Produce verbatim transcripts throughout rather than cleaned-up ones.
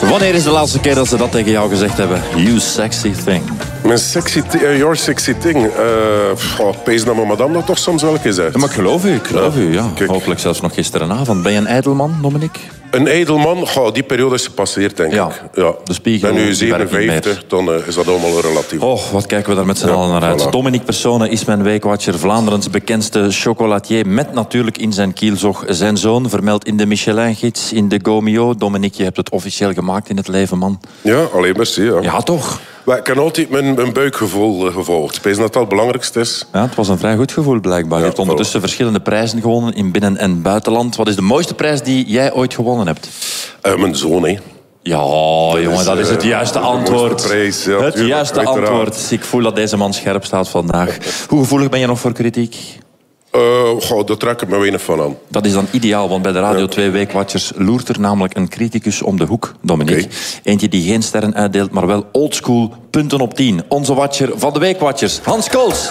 Wanneer is de laatste keer dat ze dat tegen jou gezegd hebben? You sexy thing. Mijn sexy t- uh, your sexy thing. Uh, oh, pees dat mijn madame dat toch soms wel een keer zegt. Ja, maar ik geloof u, ik geloof ja. u. Ja. Kijk. Hopelijk zelfs nog gisterenavond. Ben je een ijdelman, Dominique? Een ijdelman, oh, die periode is gepasseerd, denk Ja, ik. Ja. de spiegel Ik ben nu die werkt niet zevenenvijftig, dan uh, is dat allemaal relatief. Oh, wat kijken we daar met z'n Ja, allen naar uit. voilà. Dominique Persone is mijn weekwatcher, Vlaanderens bekendste chocolatier, met natuurlijk in zijn kielzog zijn zoon, vermeld in de Michelin-gids, in de Gomio. Dominique, je hebt het officieel gemaakt in het leven, man. Ja, alleen merci. Ja. Ja, toch? Maar ik heb altijd mijn, mijn buikgevoel uh, gevolgd. Pees dat dat het belangrijkste is. Ja, het was een vrij goed gevoel, blijkbaar. Je Ja, hebt ondertussen voilà. verschillende prijzen gewonnen in binnen- en buitenland. Wat is de mooiste prijs die jij ooit gewonnen hebt? Uh, mijn zoon, hè. Ja, jongen, dat is het uh, juiste de antwoord. mooiste prijs, ja, het tuurlijk, juiste uiteraard. antwoord. Ik voel dat deze man scherp staat vandaag. Hoe gevoelig ben je nog voor kritiek? Uh, goh, daar trek ik me weinig van aan. Dat is dan ideaal, want bij de Radio twee Weekwatchers loert er namelijk een criticus om de hoek, Dominique. Okay. Eentje die geen sterren uitdeelt, maar wel oldschool punten op tien. Onze watcher van de Weekwatchers, Hans Kools.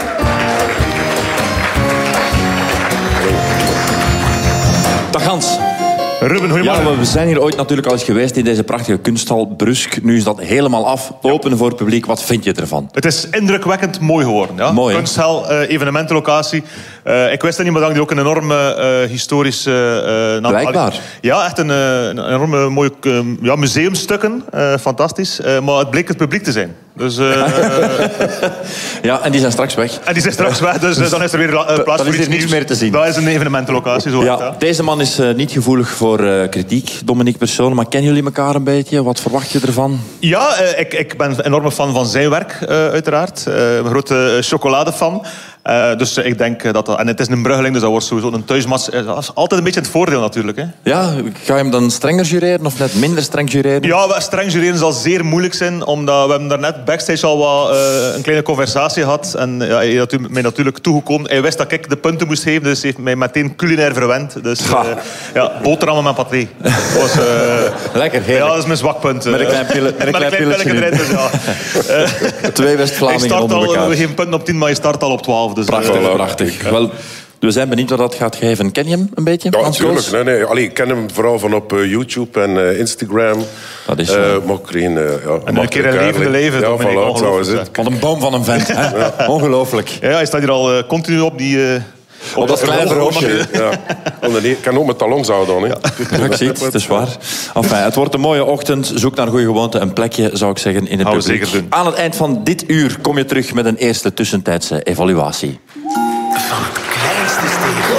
Dag Hans. Ruben, goedemorgen. Ja, we zijn hier ooit natuurlijk al eens geweest in deze prachtige kunsthal Brusk. Nu is dat helemaal af, open voor het publiek. Wat vind je ervan? Het is indrukwekkend mooi geworden. Ja? Mooi, hè? Kunsthal, uh, evenementenlocatie. Uh, ik wist het niet, maar dat die ook een enorme uh, historische... Uh, naam- Blijkbaar. Ja, echt een, uh, een enorme mooie uh, ja, museumstukken. Uh, fantastisch. Uh, maar het bleek het publiek te zijn. Dus, uh, Ja, en die zijn straks weg. en die zijn straks weg, dus uh, dan is er weer uh, plaats dan voor is er iets niets nieuws. meer te zien. Dat is een evenementenlocatie, zo Ja, echt, ja. deze man is uh, niet gevoelig voor uh, kritiek, Dominique Persone. Maar kennen jullie elkaar een beetje? Wat verwacht je ervan? Ja, uh, ik, ik ben een enorme fan van zijn werk, uh, uiteraard. Uh, een grote chocoladefan. Uh, dus uh, ik denk dat dat... En het is een Bruggeling, dus dat wordt sowieso een thuismas. Uh, dat is altijd een beetje het voordeel natuurlijk. Hè. Ja, ga je hem dan strenger jureren of net minder streng jureren? Ja, wel, streng jureren zal zeer moeilijk zijn. Omdat we hebben daarnet backstage al wat, uh, een kleine conversatie gehad. En ja, hij is mij natuurlijk toegekomen. Hij wist dat ik de punten moest geven, dus hij heeft mij meteen culinair verwend. Dus uh, ja, boterhammen met paté. Dat was, uh, Lekker, ja, heerlijk. dat is mijn zwakpunt. Met een klein pille- met een klein pilletje pilletje erin. Dus, ja. uh, Twee ik West-Vlamingen start onder al, elkaar. we geven punten op tien, maar je start al op twaalf. Dus, Prachtig, uh, prachtig. Wel, we zijn benieuwd wat dat gaat geven. Ken je hem een beetje, Ja, Hans natuurlijk. Kools? Nee, nee. Allee, ik ken hem vooral van op uh, YouTube en uh, Instagram. Dat is uh, zo. maar ik kreeg, uh, ja, En een keer een levende leven. Ja, Dominique, voilà, zo is ongelooflijk, het. Wat een boom van een vent. Hè? Ongelooflijk. Ja, hij staat hier al uh, continu op die... Uh, Op dat kleine verhoogje. Ja. Oh, nee, ik kan ook met talons houden dan. Hè. Ja, ik zie het, het is waar. Enfin, het wordt een mooie ochtend. Zoek naar een goede gewoonte. Een plekje, zou ik zeggen, in het Gaan we publiek. zeker doen. Aan het eind van dit uur kom je terug met een eerste tussentijdse evaluatie. Van het kleinste steegje.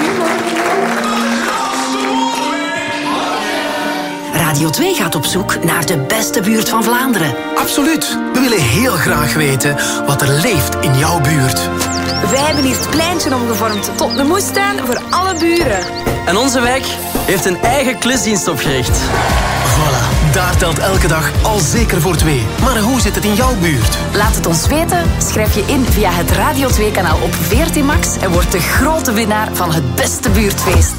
Radio twee gaat op zoek naar de beste buurt van Vlaanderen. Absoluut. We willen heel graag weten wat er leeft in jouw buurt. Wij hebben hier het pleintje omgevormd tot de moestuin voor alle buren. En onze wijk heeft een eigen klusdienst opgericht. Voilà, daar telt elke dag al zeker voor twee. Maar hoe zit het in jouw buurt? Laat het ons weten. Schrijf je in via het Radio twee kanaal op V R T Max en word de grote winnaar van het beste buurtfeest.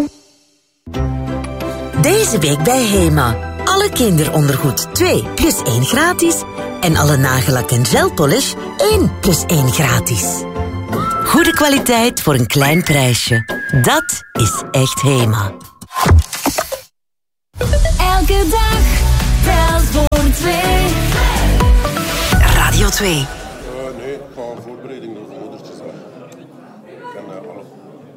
Deze week bij Hema. Alle kinderondergoed twee plus één gratis. En alle nagellak en gelpolish één plus één gratis. Goede kwaliteit voor een klein prijsje. Dat is echt Hema. Elke dag telt voor twee. Radio twee. Uh, nee, ik ga voorbereiding doen voor moedertjesdag. Ik ken uh, alle...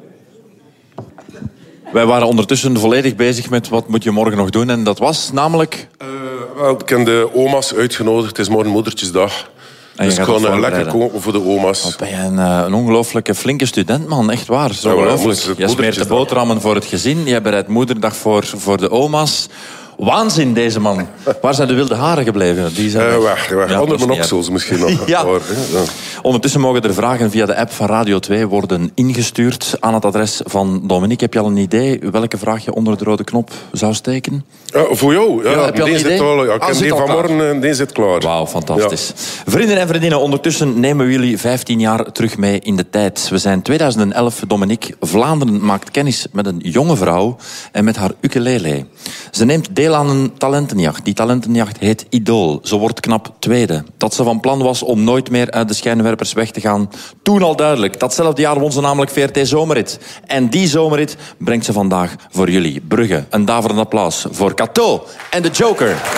Wij waren ondertussen volledig bezig met wat moet je morgen nog doen. En dat was namelijk... Uh, wel, ik heb de oma's uitgenodigd. Het is morgen moedertjesdag. En je Dus ik gaat ga het uh, lekker voorbereiden. koken voor de oma's. Wat ben je een, uh, een ongelooflijke flinke student, man. Echt waar. Zo Ja, maar ongelooflijk. dan moet Je het smeert de moedertjesdag. boterhammen voor het gezin. Je bereidt moederdag voor, voor de oma's. Waanzin, deze man. Waar zijn de wilde haren gebleven? Die zijn Uh, weg, weg. Ja, Onder dat mijn is niet oksels misschien nog. Ja. Maar, hè, ja. Ondertussen mogen er vragen via de app van Radio twee worden ingestuurd aan het adres van Dominique. Heb je al een idee welke vraag je onder de rode knop zou steken? Ja, voor jou? Ja, Ja, heb je al een die idee? zit al, ja, ik Ah, heb zit die al klaar. vanmorgen uh, die zit klaar. Wauw, fantastisch. Vrienden en vriendinnen, ondertussen nemen we jullie vijftien jaar terug mee in de tijd. We zijn tweeduizend elf, Dominique. Vlaanderen maakt kennis met een jonge vrouw en met haar ukulele. Ze neemt deel deel aan een talentenjacht. Die talentenjacht heet Idool. Ze wordt knap tweede. Dat ze van plan was om nooit meer uit de schijnwerpers weg te gaan. Toen al duidelijk. Datzelfde jaar won ze namelijk V R T Zomerrit. En die zomerrit brengt ze vandaag voor jullie. Brugge, een daverend applaus voor Cateau en de Joker.